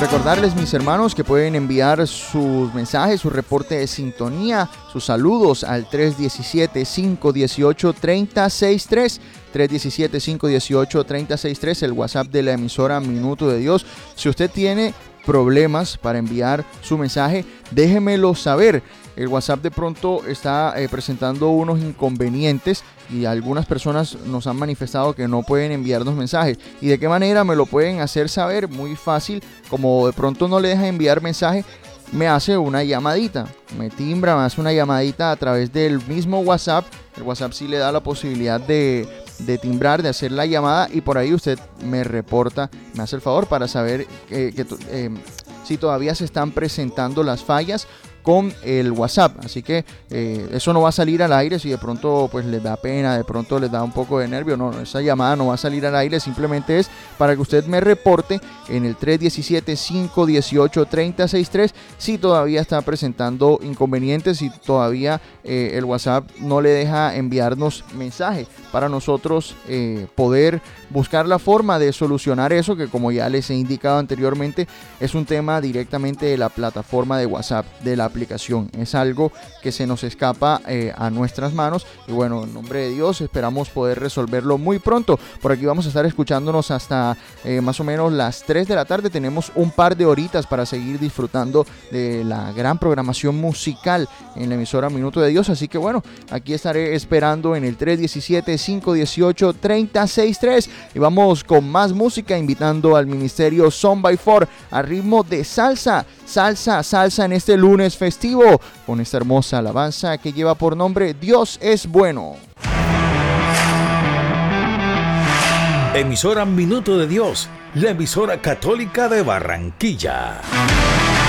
Recordarles, mis hermanos, que pueden enviar sus mensajes, su reporte de sintonía, sus saludos al 317-518-3063. 317-518-3063, el WhatsApp de la emisora Minuto de Dios. Si usted tiene problemas para enviar su mensaje, déjemelo saber. El WhatsApp de pronto está presentando unos inconvenientes y algunas personas nos han manifestado que no pueden enviarnos mensajes. ¿Y de qué manera me lo pueden hacer saber? Muy fácil. Como de pronto no le deja enviar mensaje, me hace una llamadita, me timbra, me hace una llamadita a través del mismo WhatsApp. El WhatsApp sí le da la posibilidad de timbrar, de hacer la llamada, y por ahí usted me reporta, me hace el favor para saber si todavía se están presentando las fallas con el WhatsApp. Así que eso no va a salir al aire. Si de pronto pues les da pena, de pronto les da un poco de nervio, no, esa llamada no va a salir al aire, simplemente es para que usted me reporte en el 317-518-3063 si todavía está presentando inconvenientes, si todavía el WhatsApp no le deja enviarnos mensaje, para nosotros poder buscar la forma de solucionar eso, que como ya les he indicado anteriormente, es un tema directamente de la plataforma de WhatsApp, de la aplicación. Es algo que se nos escapa a nuestras manos, y bueno, en nombre de Dios esperamos poder resolverlo muy pronto. Por aquí vamos a estar escuchándonos hasta más o menos las 3 de la tarde. Tenemos un par de horitas para seguir disfrutando de la gran programación musical en la emisora Minuto de Dios. Así que bueno, aquí estaré esperando en el 317-518-3063, y vamos con más música, invitando al ministerio Son by Four a ritmo de salsa en este lunes festivo, con esta hermosa alabanza que lleva por nombre Dios es bueno. Emisora Minuto de Dios, la emisora católica de Barranquilla.